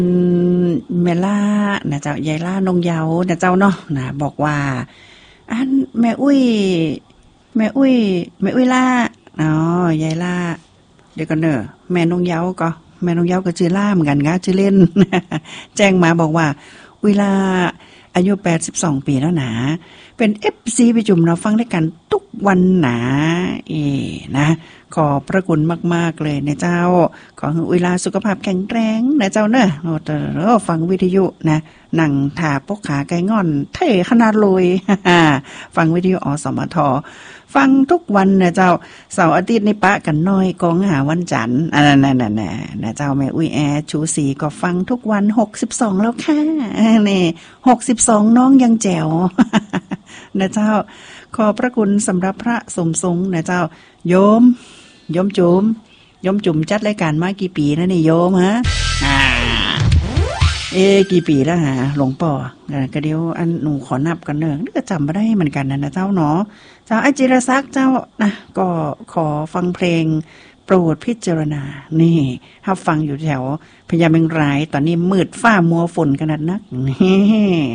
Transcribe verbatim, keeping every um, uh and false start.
แม่ล่านะเจ้ายายล่านงเยานะเจ้าเนาะนะบอกว่าอันแม่อุ้ยแม่อุ้ยแม่อุ้ยล่าอ๋อยายล่าเดี๋ยวก่อนเนอะแม่นงเยาก็แม่นงเยาก็ชื่อล่าเหมือนกันนะชื่อเล่น แจ้งมาบอกว่าอุ้ยล่าอายุแปดสิบสองปีแล้วนะเป็น เอฟ ซี ประจุมเราฟังด้วยกันทุกวันหนาเอนะขอพระคุณมากๆเลยนะเจ้าขอให้อุ้ยลาสุขภาพแข็งแรงนะเจ้าเนอะโอ้ฟังวิทยุนะนั่งถาปกขาไก่งอนเท่ขนาดเลย ฟังวิทยุอสมทฟังทุกวันนะเจ้าเสาร์อาทิตย์นี่ปะกันน้อยกองหาวันจันทร์อันนั้นน่ะๆนะเจ้าแม่อุ้ยแอชูสีก็ฟังทุกวันหกสิบสองแล้วค่ะนี่หกสิบสองน้องยังแจ๋ว นะเจ้าขอพระคุณสำหรับพระสมทรงนะเจ้าโยมโยมจุ๋มโยมจุ๋มจัดรายการมากี่ปีแล้วนี่โยมฮะอ่าเอ๊กี่ปีแล้วฮะหลวงป่อก็เดี๋ยวอันหนูขอนับกันเนอะก็จำไม่ได้เหมือนกันนะนะเจ้าเนาะเจ้าไอจิรศักดิ์เจ้านะก็ขอฟังเพลงโปรดพิจารณานี่ถ้าฟังอยู่แถวพญาเมงรายตอนนี้มืดฟ้ามัวฝนขนาดนักนี่